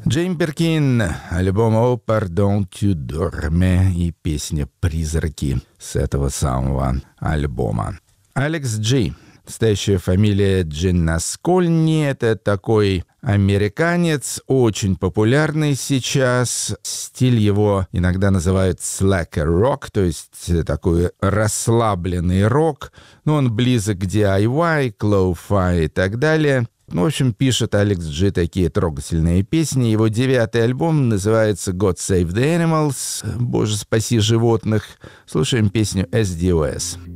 Джейн Биркин, альбом «Oh, Pardon Tu Dorme» и песня «Призраки» с этого самого альбома. Алекс Джи. Настоящая фамилия Джиннаскольни. Это такой американец, очень популярный сейчас. Стиль его иногда называют slacker rock, то есть такой расслабленный рок. Но он близок к DIY, к lo-fi и так далее. В общем, пишет Алекс Джи такие трогательные песни. Его 9-й альбом называется «God Save the Animals», «Боже, спаси животных». Слушаем песню «SDOS».